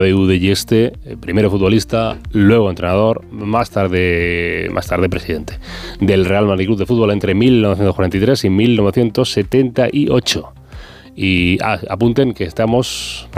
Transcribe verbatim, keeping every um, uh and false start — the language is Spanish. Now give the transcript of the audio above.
de Yeste, primero futbolista, luego entrenador, más tarde, más tarde presidente del Real Madrid Club de Fútbol entre mil novecientos cuarenta y tres y mil novecientos setenta y ocho. Y ah, apunten que estamos